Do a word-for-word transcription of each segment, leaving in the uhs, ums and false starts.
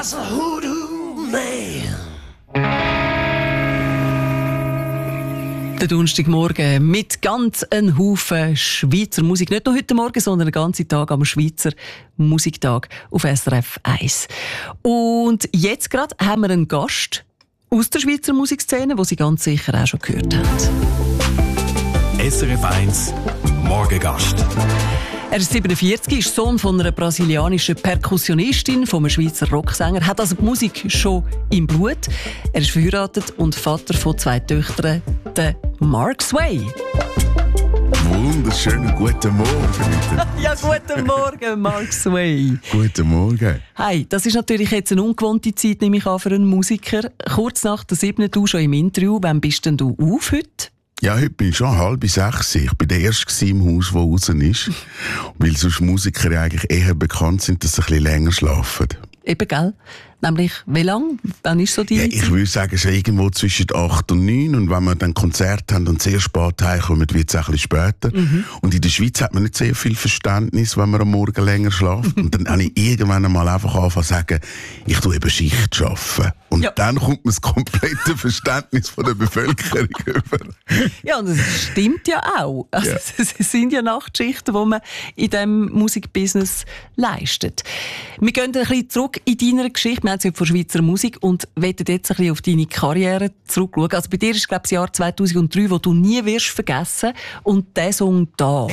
was a hoodoo man. Der Donnerstagmorgen mit ganz einem Haufen Schweizer Musik. Nicht nur heute Morgen, sondern den ganzen Tag am Schweizer Musiktag auf S R F eins. Und jetzt gerade haben wir einen Gast aus der Schweizer Musikszene, den Sie ganz sicher auch schon gehört haben. S R F eins Morgengast. Er ist siebenundvierzig, ist Sohn von einer brasilianischen Perkussionistin, von einem Schweizer Rocksänger, hat also die Musik schon im Blut. Er ist verheiratet und Vater von zwei Töchtern, der Mark Sway. Wunderschönen guten Morgen. Ja, guten Morgen, Mark Sway. Guten Morgen. Hey, das ist natürlich jetzt eine ungewohnte Zeit, nehme ich an, für einen Musiker. Kurz nach der siebten, du schon im Interview. Wann bist denn du auf heute? Ja, heute bin ich schon halb sechs. Ich bin der Erste im Haus, der raus ist. Weil sonst Musiker ja eigentlich eher bekannt sind, dass sie ein bisschen länger schlafen. Eben, gell? Nämlich, wie lang? Wann ist so die ja, Ich würde sagen, es ist irgendwo zwischen acht und neun. Und wenn wir dann Konzerte haben und sehr spät heimkommen, wird es auch ein bisschen später. Mhm. Und in der Schweiz hat man nicht sehr viel Verständnis, wenn man am Morgen länger schläft. Und dann habe ich irgendwann einmal einfach angefangen zu sagen, ich tue eben Schicht arbeiten. Und ja. Dann kommt man das komplette Verständnis von der Bevölkerung über. Ja, und das stimmt ja auch. Also, ja. Es sind ja Nachtschichten, die man in diesem Musikbusiness leistet. Wir gehen ein bisschen zurück in deiner Geschichte. Wir haben heute von Schweizer Musik und wollen jetzt ein bisschen auf deine Karriere zurückschauen. Also bei dir ist, glaube ich, das Jahr zweitausenddrei, wo du nie wirst vergessen. Und der Song da.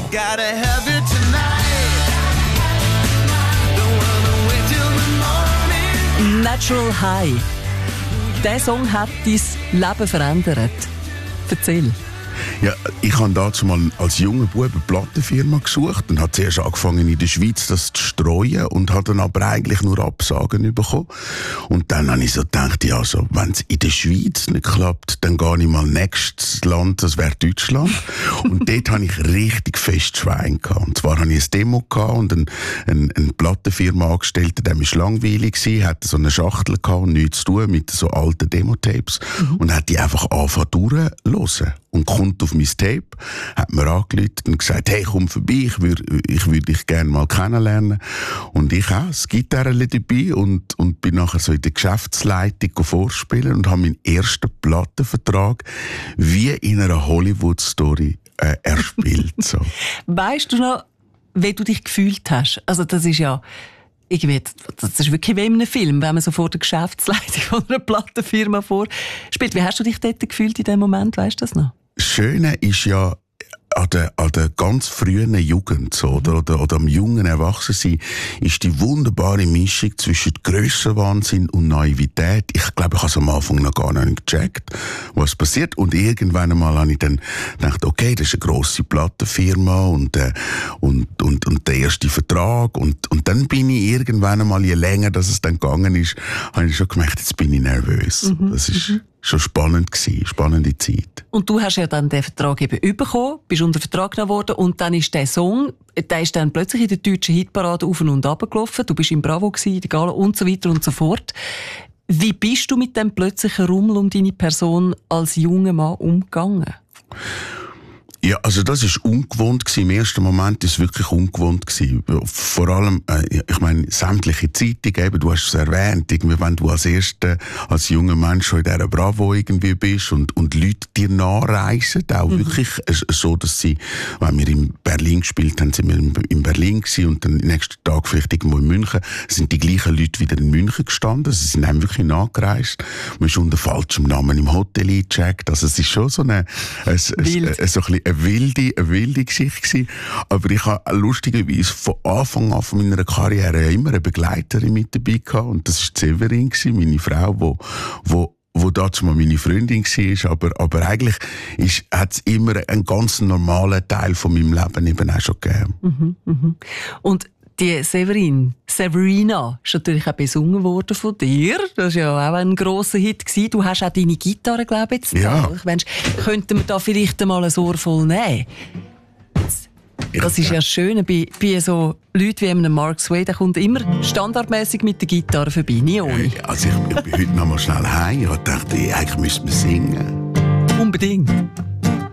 Natural High. Dieser Song hat dein Leben verändert. Erzähl. Ja, ich habe dazu mal als junger Bub eine Plattenfirma gesucht und habe zuerst angefangen in der Schweiz das zu streuen und habe dann aber eigentlich nur Absagen bekommen. Und dann habe ich so gedacht, ja, so, wenn es in der Schweiz nicht klappt, dann gehe ich mal nächstes Land, das wäre Deutschland. Und dort habe ich richtig fest Schwein gehabt. Und zwar hatte ich ein Demo gehabt und ein, ein, ein Plattenfirma angestellt, der war langweilig gewesen, hatte so eine Schachtel gehabt und nichts zu tun mit so alten Demo-Tapes. Mhm. Und hat die einfach angefangen durchzuhören. Und kommt auf mein Tape, hat mir angerufen und gesagt, hey, komm vorbei, ich würde ich würd dich gerne mal kennenlernen. Und ich auch, das Gitarre dabei und, und bin nachher so in der Geschäftsleitung vorspielen und habe meinen ersten Plattenvertrag wie in einer Hollywood-Story äh, erspielt. So. Weißt du noch, wie du dich gefühlt hast? Also das ist ja... Irgendwie, das ist wirklich wie in einem Film, wenn man so vor der Geschäftsleitung von einer Plattenfirma vorspielt. Wie hast du dich dort gefühlt in dem Moment, weißt du das noch? Das Schöne ist ja, an der, an der ganz frühen Jugend, so, oder, oder, oder am jungen Erwachsensein, ist die wunderbare Mischung zwischen Grössenwahnsinn und Naivität. Ich glaube, ich habe es am Anfang noch gar nicht gecheckt, was passiert. Und irgendwann einmal habe ich dann gedacht, okay, das ist eine grosse Plattenfirma und, äh, und, und, und der erste Vertrag. Und, und dann bin ich irgendwann einmal, je länger dass es dann gegangen ist, habe ich schon gemerkt, jetzt bin ich nervös. Mhm. Das ist schon spannend gewesen, spannende Zeit. Und du hast ja dann den Vertrag eben bekommen, bist unter Vertrag genommen worden und dann ist der Song, der ist dann plötzlich in der deutschen Hitparade auf und ab gelaufen. Du bist im Bravo gewesen, in der Gala und so weiter und so fort. Wie bist du mit dem plötzlichen Rummel um deine Person als junger Mann umgegangen? Ja, also das ist ungewohnt gewesen. Im ersten Moment ist es wirklich ungewohnt gewesen. Vor allem, äh, ich meine, sämtliche Zeitungen, eben, du hast es erwähnt, irgendwie, wenn du als Erster, als junger Mensch schon in dieser Bravo irgendwie bist und, und Leute dir nachreisen, auch mhm. wirklich so, dass sie, wenn wir in Berlin gespielt haben, sind wir in Berlin gewesen und dann nächsten Tag vielleicht irgendwo in München, sind die gleichen Leute wieder in München gestanden, sie sind einem wirklich nachgereist. Man ist unter falschem Namen im Hotel eingecheckt, also es ist schon so eine, ein, ein, ein, so ein bisschen eine wilde, eine wilde Geschichte gewesen. Aber ich habe lustigerweise von Anfang an von meiner Karriere immer eine Begleiterin mit dabei gehabt. Und das war Severin, meine Frau, wo, wo wo dazu mal meine Freundin war, aber, aber eigentlich hat es immer einen ganz normalen Teil von meinem Leben eben auch schon gegeben. Mhm, mhm. Und die Severin, Severina, ist natürlich auch besungen worden von dir. Das war ja auch ein grosser Hit gewesen. Du hast auch deine Gitarre, glaube ich, jetzt ja. da. Ich meine, könnten wir da vielleicht mal ein Ohr voll nehmen? Das ist ja das Schöne bei, bei so Leuten wie einem Mark Sway, der kommt immer standardmäßig mit der Gitarre vorbei, nie ohne. Also ich, ich bin heute noch mal schnell heim und dachte, eigentlich müsste man singen. Unbedingt.